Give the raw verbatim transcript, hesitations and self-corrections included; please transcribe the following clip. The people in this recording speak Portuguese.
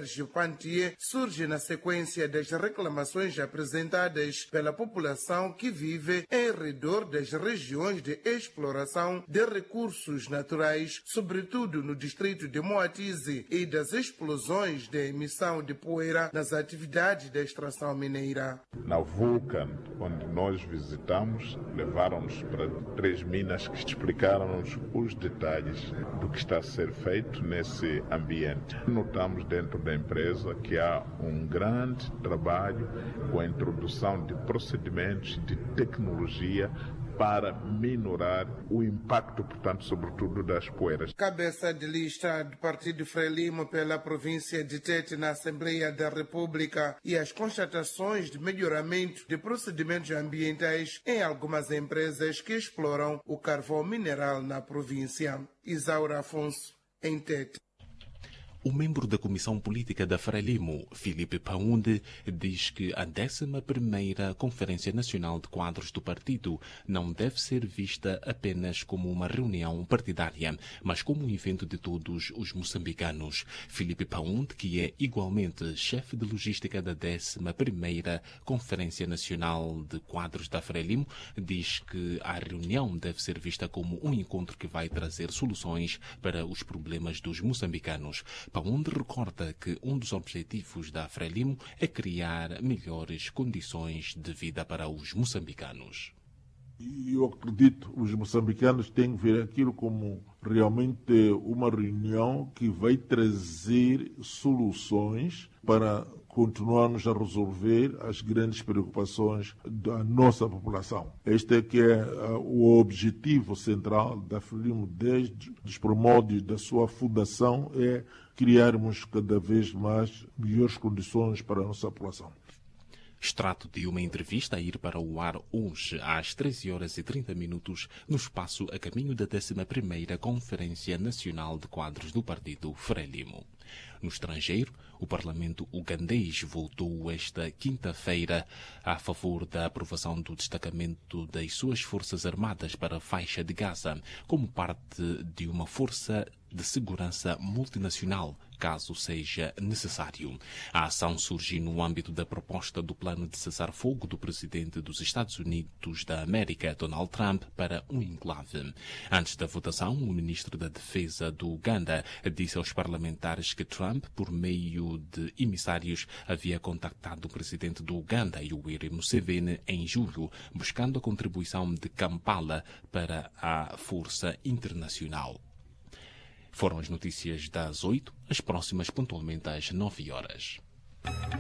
quantia surge na sequência das reclamações apresentadas pela população que vive em redor das regiões de exploração de recursos naturais, sobretudo no distrito de Moatize, e das explosões de emissão de poeira nas atividades de extração mineira. Na Vulcan, onde nós visitamos, levaram-nos para três minas que explicaram-nos os detalhes do que está a ser feito nesse ambiente. Notamos dentro da empresa que há um grande trabalho com a introdução de procedimentos de tecnologia para minorar o impacto, portanto, sobretudo das poeiras. Cabeça de lista do Partido Frelimo pela província de Tete na Assembleia da República e as constatações de melhoramento de procedimentos ambientais em algumas empresas que exploram o carvão mineral na província. Isaura Afonso, em Tete. O membro da Comissão Política da Frelimo, Filipe Paunde, diz que a décima primeira Conferência Nacional de Quadros do partido não deve ser vista apenas como uma reunião partidária, mas como um evento de todos os moçambicanos. Filipe Paunde, que é igualmente chefe de logística da décima primeira Conferência Nacional de Quadros da Frelimo, diz que a reunião deve ser vista como um encontro que vai trazer soluções para os problemas dos moçambicanos. Paunde recorda que um dos objetivos da Frelimo é criar melhores condições de vida para os moçambicanos. Eu acredito que os moçambicanos têm que ver aquilo como realmente uma reunião que vai trazer soluções para continuarmos a resolver as grandes preocupações da nossa população. Este é que é uh, o objetivo central da Frelimo desde os primórdios da sua fundação, é criarmos cada vez mais melhores condições para a nossa população. Extrato de uma entrevista a ir para o ar hoje às treze horas e trinta minutos no espaço a caminho da décima primeira Conferência Nacional de Quadros do Partido Frelimo. No estrangeiro, o Parlamento ugandês votou esta quinta-feira a favor da aprovação do destacamento das suas Forças Armadas para a faixa de Gaza, como parte de uma força de segurança multinacional, caso seja necessário. A ação surge no âmbito da proposta do plano de cessar-fogo do presidente dos Estados Unidos da América, Donald Trump, para um enclave. Antes da votação, o ministro da Defesa do Uganda disse aos parlamentares que Trump, por meio de emissários, havia contactado o presidente do Uganda, Yoweri Museveni, em julho, buscando a contribuição de Kampala para a força internacional. Foram as notícias das oito, as próximas pontualmente às nove horas.